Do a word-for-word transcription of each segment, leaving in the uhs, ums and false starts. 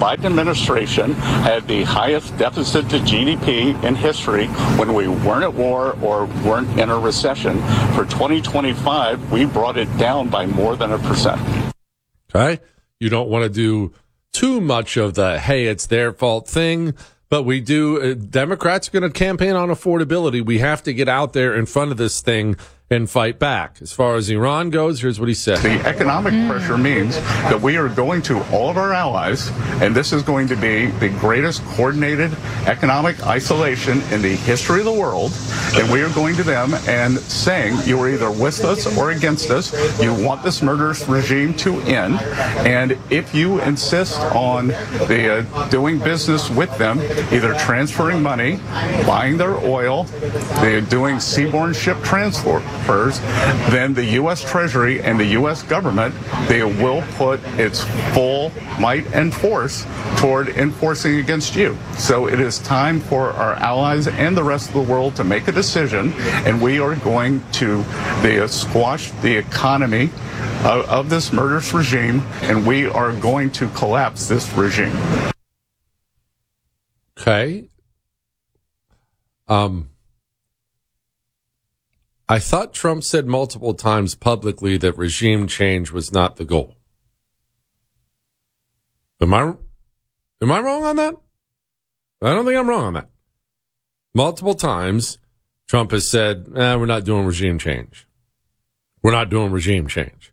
Biden administration had the highest deficit to G D P in history when we weren't at war or weren't in a recession. For twenty twenty-five, we brought it down by more than a percent. Okay. You don't want to do too much of the, hey, it's their fault thing. But we do, uh, Democrats are going to campaign on affordability. We have to get out there in front of this thing and fight back. As far as Iran goes, here's what he said. The economic pressure means that we are going to all of our allies, and this is going to be the greatest coordinated economic isolation in the history of the world, and we are going to them and saying, you are either with us or against us. You want this murderous regime to end, and if you insist on the, uh, doing business with them, either transferring money, buying their oil, they're doing seaborne ship transfers, then the U S Treasury and the U S government, they will put its full might and force toward enforcing against you. So it is time for our allies and the rest of the world to make a decision, and we are going to they, squash the economy of, of this murderous regime, and we are going to collapse this regime. Okay. Um. I thought Trump said multiple times publicly that regime change was not the goal. Am I, am I wrong on that? I don't think I'm wrong on that. Multiple times, Trump has said, eh, we're not doing regime change. We're not doing regime change.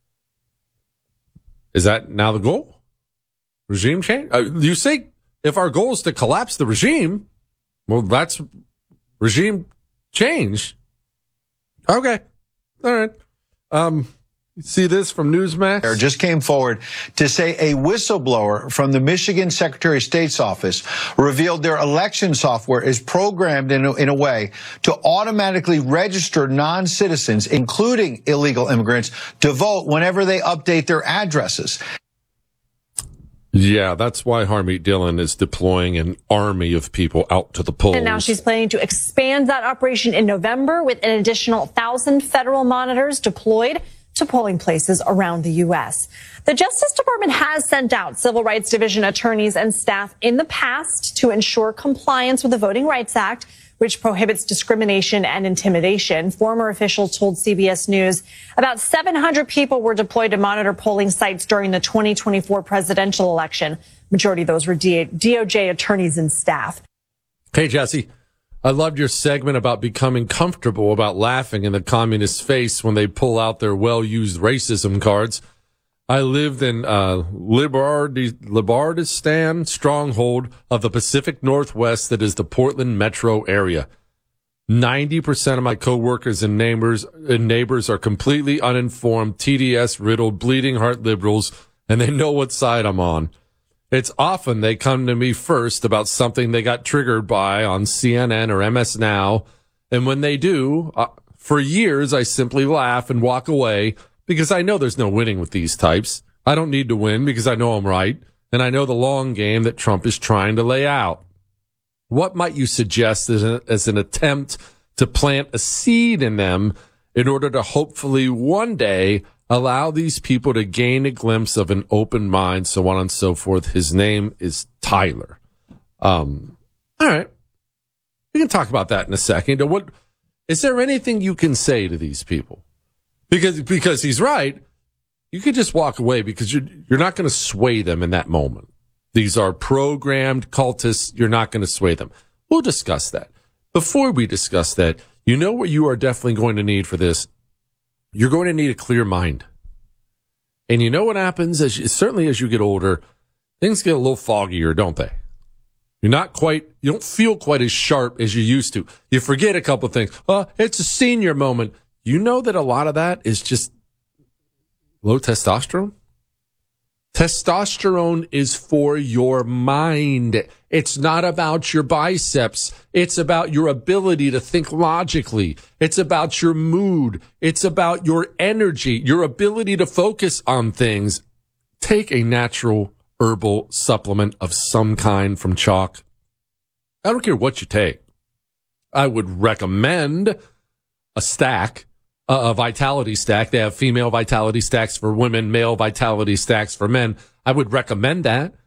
Is that now the goal? Regime change? Uh, you say if our goal is to collapse the regime, well, that's regime change. Okay. All right. Um, see this from Newsmax? Just came forward to say a whistleblower from the Michigan Secretary of State's office revealed their election software is programmed in a, in a way to automatically register non-citizens, including illegal immigrants, to vote whenever they update their addresses. Yeah, that's why Harmeet Dillon is deploying an army of people out to the polls. And now she's planning to expand that operation in November with an additional one thousand federal monitors deployed to polling places around the U S. The Justice Department has sent out Civil Rights Division attorneys and staff in the past to ensure compliance with the Voting Rights Act, which prohibits discrimination and intimidation. Former officials told C B S News about seven hundred people were deployed to monitor polling sites during the twenty twenty-four presidential election. Majority of those were D O J attorneys and staff. Hey, Jesse, I loved your segment about becoming comfortable about laughing in the communist's face when they pull out their well-used racism cards. I lived in uh, Liberdi- Libardistan, stronghold of the Pacific Northwest that is the Portland metro area. ninety percent of my coworkers and neighbors, and neighbors are completely uninformed, T D S-riddled, bleeding heart liberals, and they know what side I'm on. It's often they come to me first about something they got triggered by on C N N or M S Now, and when they do, uh, for years I simply laugh and walk away, because I know there's no winning with these types. I don't need to win because I know I'm right, and I know the long game that Trump is trying to lay out. What might you suggest as, a, as an attempt to plant a seed in them in order to hopefully one day allow these people to gain a glimpse of an open mind, so on and so forth? His name is Tyler. Um, all right. We can talk about that in a second. What, is there anything you can say to these people? Because because he's right, you could just walk away because you're, you're not going to sway them in that moment. These are programmed cultists. You're not going to sway them. We'll discuss that. Before we discuss that, you know what you are definitely going to need for this? You're going to need a clear mind. And you know what happens, as you, certainly as you get older, things get a little foggier, don't they? You're not quite, you don't feel quite as sharp as you used to. You forget a couple of things. Oh, it's a senior moment. You know that a lot of that is just low testosterone? Testosterone is for your mind. It's not about your biceps. It's about your ability to think logically. It's about your mood. It's about your energy, your ability to focus on things. Take a natural herbal supplement of some kind from Chalk. I don't care what you take. I would recommend a stack. Uh, a vitality stack. They have female vitality stacks for women, male vitality stacks for men. I would recommend that.